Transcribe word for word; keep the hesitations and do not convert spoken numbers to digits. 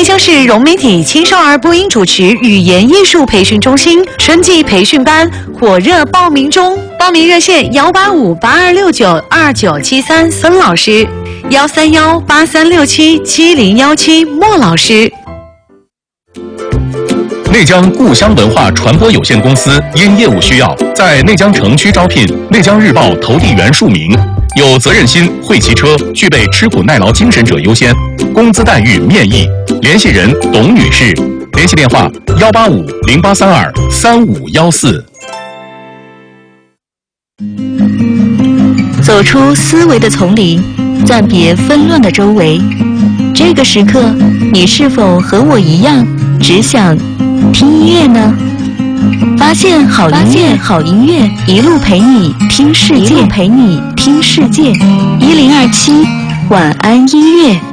内江市融媒体青少儿播音主持语言艺术培训中心春季培训班火热报名中，报名热线幺八五八二六九二九七三孙老师，幺三幺八三六七七零幺七莫老师。 内江故乡文化传播有限公司因业务需要，在内江城区招聘内江日报投递员数名，有责任心、会骑车、具备吃苦耐劳精神者优先，工资待遇面议。联系人董女士，联系电话幺八五零八三二三五幺四。 走出思维的丛林，暂别纷乱的周围。这个时刻，你是否和我一样，只想听音乐呢？发现好音乐，好音乐，一路陪你听世界，陪你听世界。一零二七晚安音乐。